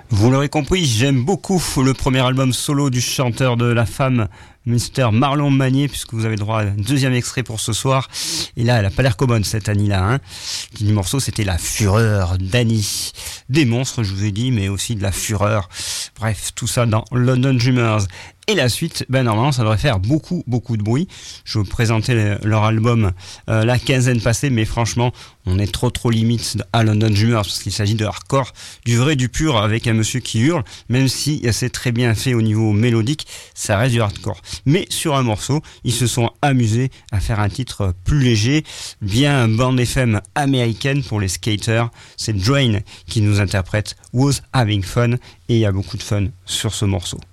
Vous l'aurez compris, j'aime beaucoup le premier album solo du chanteur de La Femme, Mr. Marlon Magnier, puisque vous avez le droit à un deuxième extrait pour ce soir. Et là, elle a pas l'air bonne cette Annie-là. Hein. Le morceau, c'était La Fureur d'Annie. Des monstres, je vous ai dit, mais aussi de la fureur. Bref, tout ça dans London Drummers. Et la suite, normalement, ça devrait faire beaucoup de bruit. Je vais vous présenter leur album la quinzaine passée, mais franchement, on est trop limite à London Drummers, parce qu'il s'agit de hardcore, du vrai, du pur, avec un monsieur qui hurle, même si c'est très bien fait au niveau mélodique, ça reste du hardcore. Mais sur un morceau, ils se sont amusés à faire un titre plus léger, bien bande FM américaine pour les skaters. C'est Drain qui nous interprète Was Having Fun, et il y a beaucoup de fun sur ce morceau.